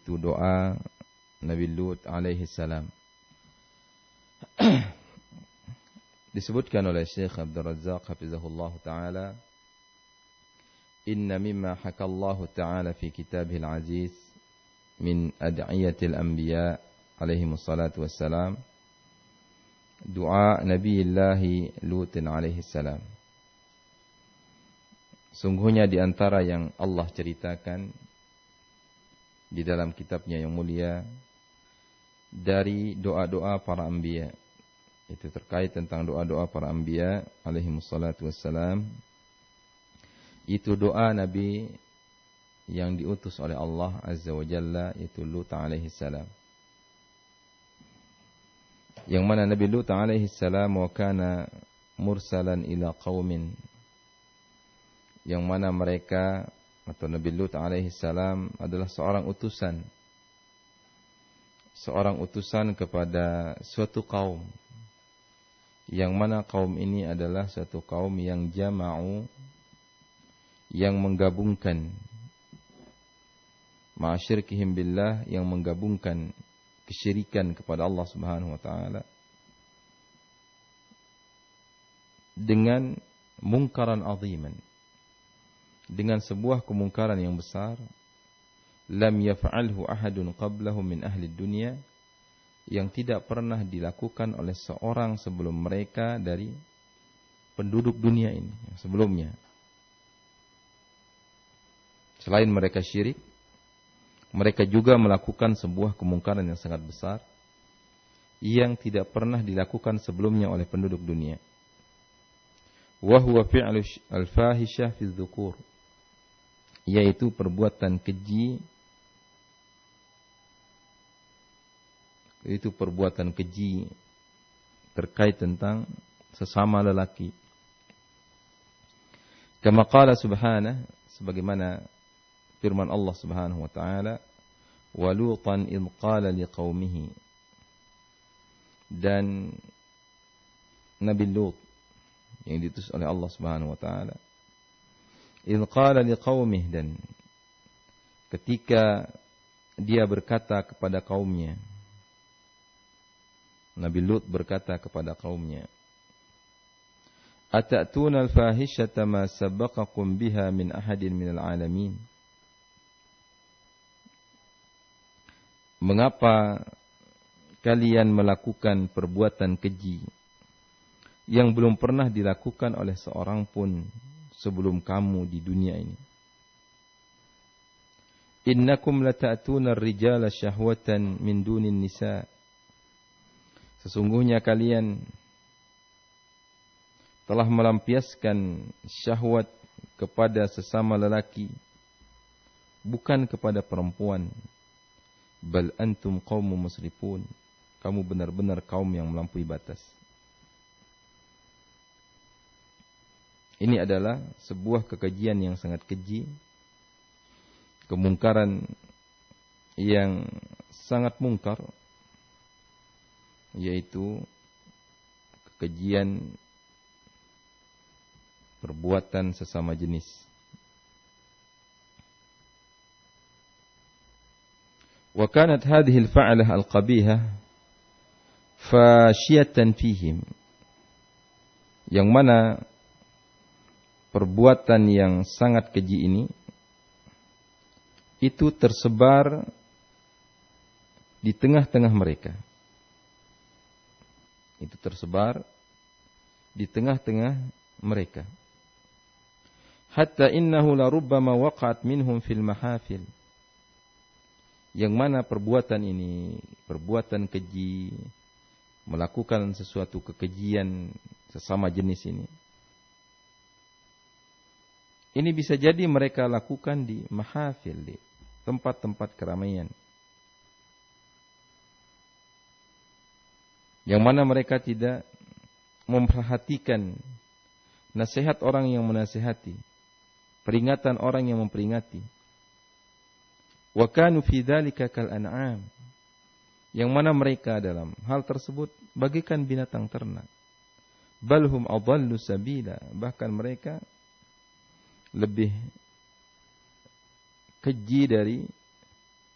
yaitu doa Nabi Lut alaihi salam. Disebutkan oleh Syekh Abdul Razzaq hafizahullah taala, inna mimma hakallahu taala fi kitabihil aziz min ad'iyatil anbiya alaihimus salatu wassalam doa Nabiillahi Lut alaihi salam. Sungguhnya di antara yang Allah ceritakan di dalam kitabnya yang mulia dari doa-doa para anbiya, itu terkait tentang doa-doa para anbiya alaihimus salatu wassalam, itu doa Nabi yang diutus oleh Allah Azza wa Jalla, yaitu Lut alaihi salam. Yang mana Nabi Lut alaihi salam wa kana mursalan ila qaumin, yang mana mereka atau Nabi Lut alaihi salam adalah seorang utusan kepada suatu kaum, yang mana kaum ini adalah suatu kaum yang jama'u, yang menggabungkan ma'asyirkihim billah, yang menggabungkan kesyirikan kepada Allah Subhanahu wa taala dengan mungkaran aziman, dengan sebuah kemungkaran yang besar, lam yaf'alhu ahadun qablahum min ahli dunya, yang tidak pernah dilakukan oleh seorang sebelum mereka dari penduduk dunia ini yang sebelumnya. Selain mereka syirik, mereka juga melakukan sebuah kemungkaran yang sangat besar yang tidak pernah dilakukan sebelumnya oleh penduduk dunia. Wa huwa fi'lu al-fahisyah fi dzukur, yaitu perbuatan keji, terkait tentang sesama lelaki. Kama qala subhanahu, sebagaimana firman Allah Subhanahu wa taala, wa lutan id qala liqaumihi, dan Nabi Lut yang diutus oleh Allah Subhanahu wa taala, id qala liqaumihi, dan ketika dia berkata kepada kaumnya, Nabi Lut berkata kepada kaumnya, atatuna al-fahishata ma sabaqakum biha min ahadin minal alamin. Mengapa kalian melakukan perbuatan keji yang belum pernah dilakukan oleh seorang pun sebelum kamu di dunia ini? Innakum lata'tuna ar-rijala syahwatan min dunin nisa. Sesungguhnya kalian telah melampiaskan syahwat kepada sesama lelaki, bukan kepada perempuan. Bal antum qaumun musrifun. Kamu benar-benar kaum yang melampaui batas. Ini adalah sebuah kekejian yang sangat keji, kemungkaran yang sangat mungkar, yaitu kekejian perbuatan sesama jenis. Wa kanat hadhihi al-fa'lah al-qabihah fashiyatan fihim, yang mana perbuatan yang sangat keji ini itu tersebar di tengah-tengah mereka. Itu tersebar di tengah-tengah mereka. Hatta innahu la rubbama waqa'at minhum fil mahafil, yang mana perbuatan ini, perbuatan keji, melakukan sesuatu kekejian sesama jenis ini bisa jadi mereka lakukan di mahafil, di tempat-tempat keramaian, yang mana mereka tidak memperhatikan nasihat orang yang menasihati, peringatan orang yang memperingati. Wa kanu fi dzalika kal an'am, yang mana mereka dalam hal tersebut bagaikan binatang ternak. Bal hum adallu sabila, bahkan mereka lebih keji dari